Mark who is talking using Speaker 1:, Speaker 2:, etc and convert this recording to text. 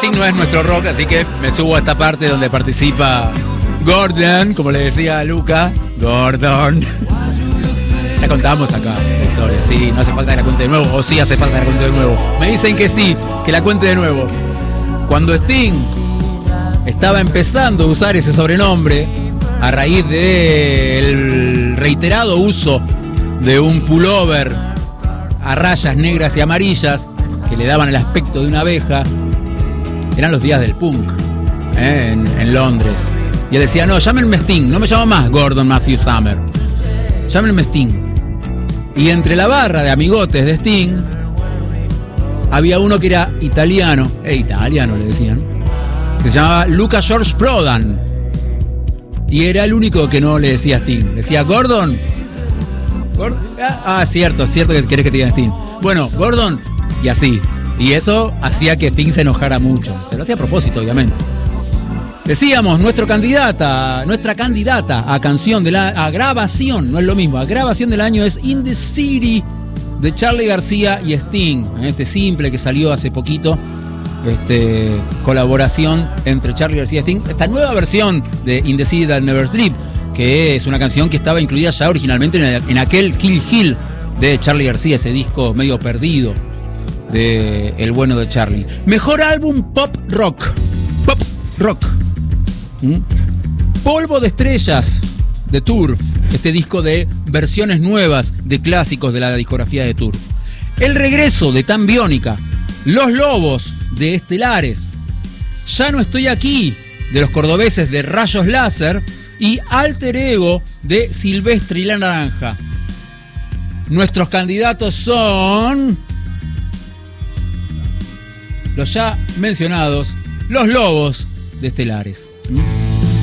Speaker 1: Sting no es nuestro rock, así que me subo a esta parte donde participa Gordon, como le decía a Luca. Gordon. La contamos acá, la historia. Sí, no hace falta que la cuente de nuevo. O sí hace falta que la cuente de nuevo. Me dicen que sí, que la cuente de nuevo. Cuando Sting estaba empezando a usar ese sobrenombre, a raíz del reiterado uso de un pullover a rayas negras y amarillas que le daban el aspecto de una abeja, eran los días del punk en Londres. Y él decía, no, llámenme Sting, no me llamo más Gordon Matthew Summer, llámenme Sting. Y entre la barra de amigotes de Sting había uno que era italiano le decían, que se llamaba Luca George Prodan. Y era el único que no le decía Sting. Decía, Gordon. Cierto que querés que te diga Sting. Bueno, Gordon, y así. Y eso hacía que Sting se enojara mucho. Se lo hacía a propósito, obviamente. Decíamos, nuestra candidata a canción a grabación, no es lo mismo, a grabación del año es In the City de Charly García y Sting. Este simple que salió hace poquito. Colaboración entre Charly García y Sting. Esta nueva versión de In the City That Never Sleep, que es una canción que estaba incluida ya originalmente en aquel Kill Hill de Charly García, ese disco medio perdido de el bueno de Charly. Mejor álbum pop rock. Polvo de estrellas de Turf, este disco de versiones nuevas de clásicos de la discografía de Turf. El regreso de Tan Biónica. Los Lobos de Estelares. Ya no estoy aquí de los cordobeses de Rayos Láser. Y Alter Ego de Silvestre y la Naranja. Nuestros candidatos son los ya mencionados Los Lobos de Estelares.